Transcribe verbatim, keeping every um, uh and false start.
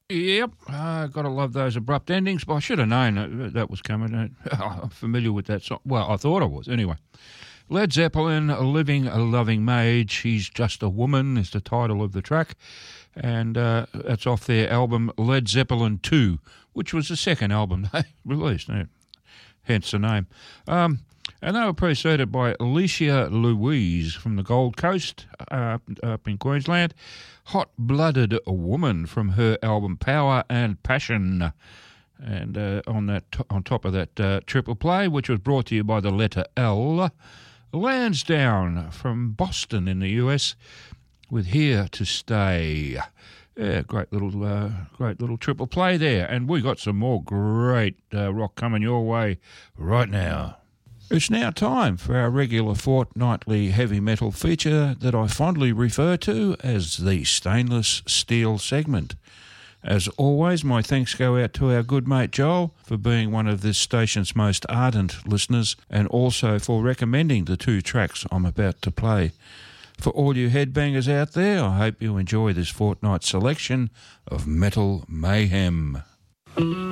Yep, uh, gotta love those abrupt endings. But I should have known that, that was coming. I'm familiar with that song. Well, I thought I was. Anyway, Led Zeppelin, Living a Loving Maid. She's Just a Woman is the title of the track. And uh, that's off their album Led Zeppelin two, which was the second album they released. Yeah. Hence the name. Um, and they were preceded by Alicia Louise from the Gold Coast uh, up in Queensland. Hot-Blooded Woman from her album Power and Passion. And uh, on that, on top of that uh, triple play, which was brought to you by the letter L, Lansdowne from Boston in the U S with Here to Stay. Yeah, great little, uh, great little triple play there. And we got some more great uh, rock coming your way right now. It's now time for our regular fortnightly heavy metal feature that I fondly refer to as the Stainless Steel segment. As always, my thanks go out to our good mate Joel for being one of this station's most ardent listeners and also for recommending the two tracks I'm about to play. For all you headbangers out there, I hope you enjoy this fortnight selection of Metal Mayhem.